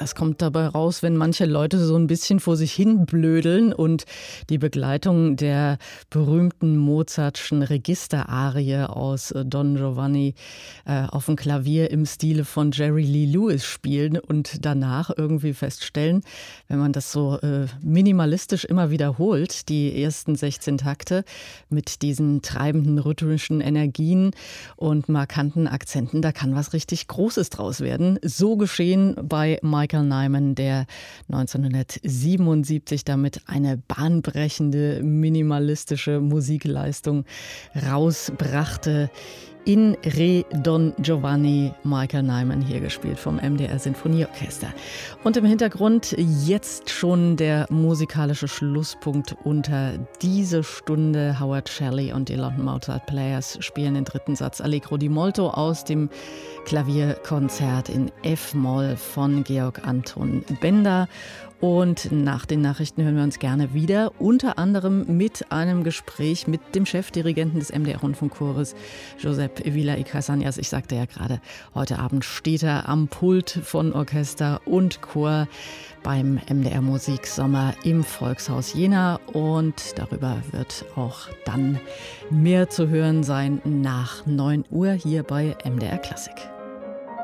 das kommt dabei raus, wenn manche Leute so ein bisschen vor sich hin blödeln und die Begleitung der berühmten Mozartschen Registerarie aus Don Giovanni auf dem Klavier im Stile von Jerry Lee Lewis spielen und danach irgendwie feststellen, wenn man das so minimalistisch immer wiederholt, die ersten 16 Takte mit diesen treibenden rhythmischen Energien und markanten Akzenten, da kann was richtig Großes draus werden. So geschehen bei Michael Nyman, der 1977 damit eine bahnbrechende, minimalistische Musikleistung rausbrachte. In Re Don Giovanni, Michael Nyman, hier gespielt vom MDR Sinfonieorchester. Und im Hintergrund jetzt schon der musikalische Schlusspunkt unter diese Stunde. Howard Shelley und die London Mozart Players spielen den dritten Satz Allegro di molto aus dem Klavierkonzert in F-Moll von Georg Anton Benda. Und nach den Nachrichten hören wir uns gerne wieder, unter anderem mit einem Gespräch mit dem Chefdirigenten des MDR-Rundfunkchores, Josep Vila y Casañas. Ich sagte ja gerade, heute Abend steht er am Pult von Orchester und Chor beim MDR Musiksommer im Volkshaus Jena. Und darüber wird auch dann mehr zu hören sein nach 9 Uhr hier bei MDR Klassik.